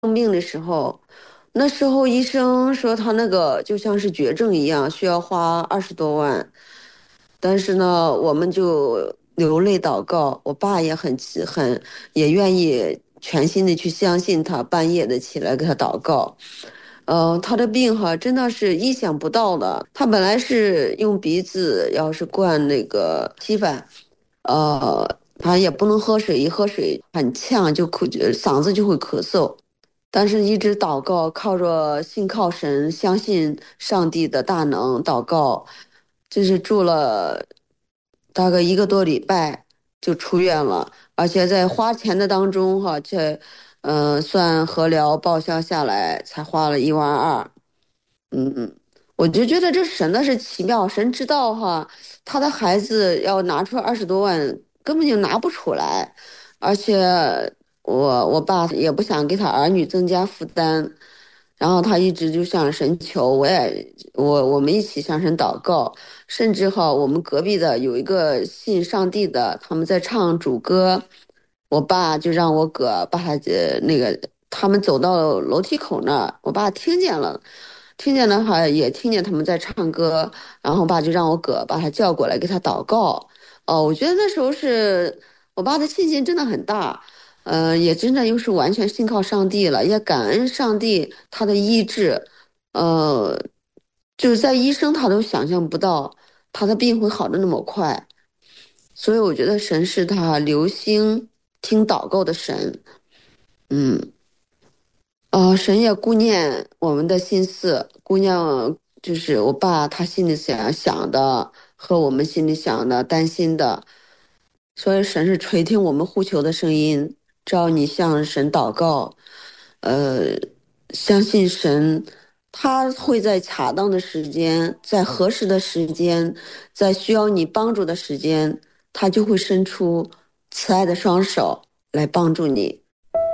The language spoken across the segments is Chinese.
生病的时候，那时候医生说他那个就像是绝症一样，需要花20多万。但是呢，我们就流泪祷告，我爸也也愿意全心的去相信他，半夜的起来给他祷告。他的病哈真的是意想不到的。他本来是用鼻子要是灌那个稀饭，呃，他也不能喝水，一喝水很呛，嗓子就会咳嗽。但是一直祷告，信靠神，相信上帝的大能，祷告，就是住了大概1个多礼拜就出院了，而且在花钱的当中哈，算和疗报销下来才花了1万2。我就觉得这神的是奇妙，神知道哈，他的孩子要拿出20多万，根本就拿不出来，而且我爸也不想给他儿女增加负担，然后他一直就向神求，我们一起向神祷告，甚至哈，我们隔壁的有一个信上帝的，他们在唱主歌，我爸就让我哥把他们走到楼梯口那儿，我爸听见了。听见的话也听见他们在唱歌，然后我爸就让我哥把他叫过来给他祷告。我觉得那时候是我爸的信心真的很大，也真的又是完全信靠上帝了，也感恩上帝他的医治，呃，就是在医生他都想象不到他的病会好的那么快，所以我觉得神是他留心听祷告的神。嗯。神也顾念我们的心思，顾念就是我爸他心里想的和我们心里想的、担心的，所以神是垂听我们呼求的声音。只要你向神祷告，呃，相信神，他会在恰当的时间，在合适的时间，在需要你帮助的时间，他就会伸出慈爱的双手来帮助你。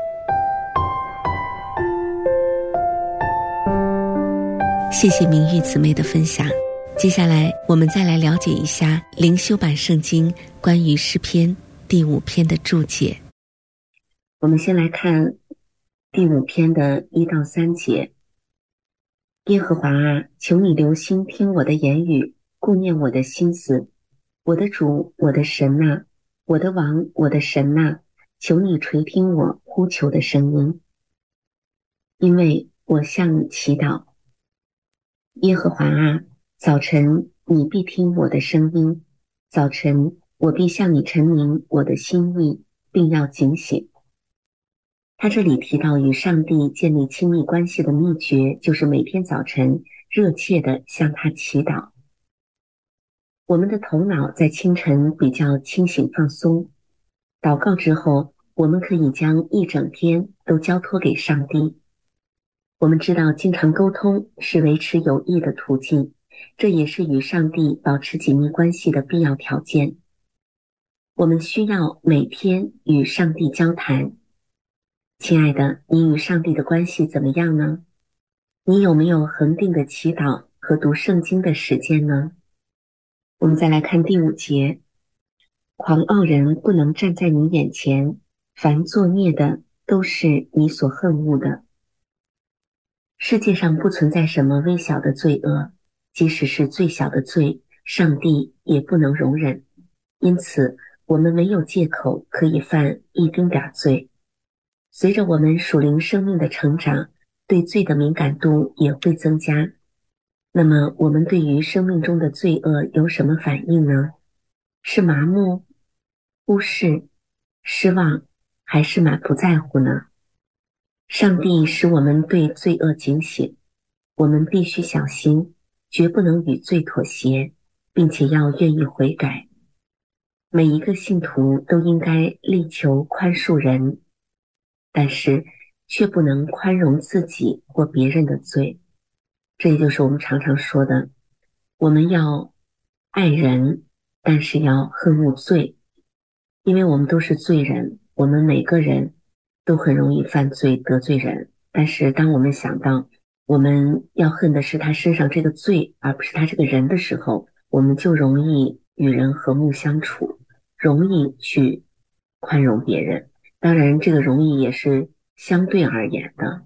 谢谢明玉姊妹的分享。接下来我们再来了解一下灵修版圣经关于诗篇第5篇的注解。我们先来看第5篇的1到3节。耶和华啊，求你留心听我的言语，顾念我的心思。我的主，我的神啊，我的王，我的神啊，求你垂听我呼求的声音，因为我向你祈祷。耶和华啊，早晨你必听我的声音，早晨我必向你陈明我的心意，并要警醒。他这里提到与上帝建立亲密关系的秘诀，就是每天早晨热切地向他祈祷。我们的头脑在清晨比较清醒放松，祷告之后，我们可以将一整天都交托给上帝。我们知道经常沟通是维持有益的途径，这也是与上帝保持紧密关系的必要条件。我们需要每天与上帝交谈。亲爱的，你与上帝的关系怎么样呢？你有没有恒定的祈祷和读圣经的时间呢？我们再来看第5节。狂傲人不能站在你眼前，凡作孽的都是你所恨恶的。世界上不存在什么微小的罪恶，即使是最小的罪，上帝也不能容忍。因此，我们没有借口可以犯一丁点罪。随着我们属灵生命的成长，对罪的敏感度也会增加。那么，我们对于生命中的罪恶有什么反应呢？是麻木、忽视、失望，还是满不在乎呢？上帝使我们对罪恶警醒，我们必须小心，绝不能与罪妥协，并且要愿意悔改。每一个信徒都应该力求宽恕人，但是却不能宽容自己或别人的罪。这也就是我们常常说的，我们要爱人，但是要恨恶罪，因为我们都是罪人，我们每个人都很容易犯罪得罪人。但是当我们想到我们要恨的是他身上这个罪，而不是他这个人的时候，我们就容易与人和睦相处，容易去宽容别人。当然这个容易也是相对而言的。